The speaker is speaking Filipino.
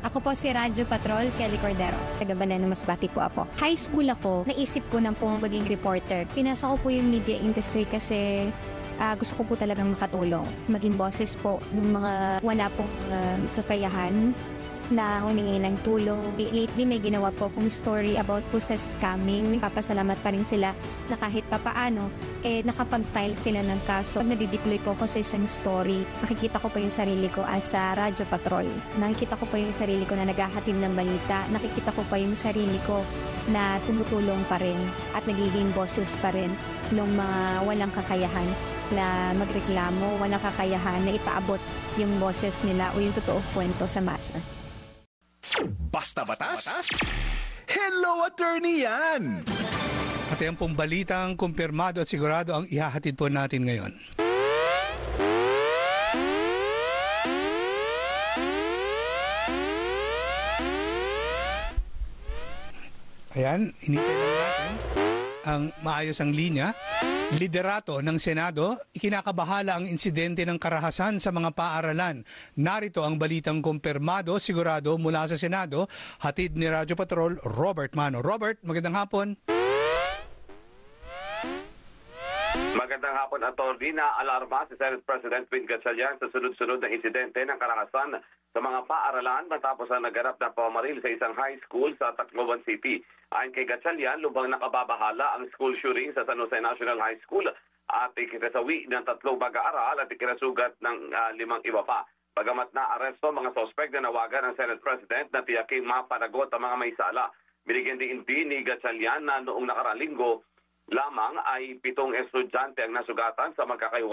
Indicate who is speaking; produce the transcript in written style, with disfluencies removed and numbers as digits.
Speaker 1: Ako po si Radyo Patrol, Kelly Cordero. Taga Banana Masbate po ako. High school ako, naisip ko na pong maging reporter. Pinasok ko po yung media industry kasi gusto ko po talagang makatulong. Maging boses po ng mga wala pong kakayahan na humingi ng tulong. Lately, may ginawa po akong story about po sa scamming. Papasalamat pa rin sila na kahit papaano, nakapag-file sila ng kaso. Nadideploy po ako sa isang story. Nakikita ko po yung sarili ko as a Radyo Patrol. Nakikita ko po yung sarili ko na naghahatid ng balita. Nakikita ko pa yung sarili ko na tumutulong pa rin at nagiging boses pa rin ng mga walang kakayahan na magreklamo, walang kakayahan na ipaabot yung boses nila o yung totoong kwento sa masa.
Speaker 2: Basta Batas? Hello, attorney yan!
Speaker 3: At yan pong balitang kumpirmado at sigurado ang ihahatid po natin ngayon. Ayan, inintay lang natin ang maayos ang linya. Liderato ng Senado, ikinakabahala ang insidente ng karahasan sa mga paaralan. Narito ang balitang kumpirmado, sigurado mula sa Senado, hatid ni Radyo Patrol, Robert Mano. Robert, magandang hapon.
Speaker 4: Magandang hapon, Atty. Naalarma si Senate President Ping Gatchalian sa sunod-sunod na insidente ng karahasan sa mga paaralan matapos ang naganap na pamaril sa isang high school sa Tacloban City. Ayon kay Gatchalian, lubang nakababahala ang school shooting sa San Jose National High School at ikinasawi ng 3 mag-aaral at ikinasugat ng 5 iba pa. Bagamat na aresto mga sospek na nawagan ng Senate President na tiyaking mapanagot ang mga may sala. Binigyan din ni Gatchalian na noong nakaraang linggo lamang ay 7 estudyante ang nasugatan sa magkakaiwalay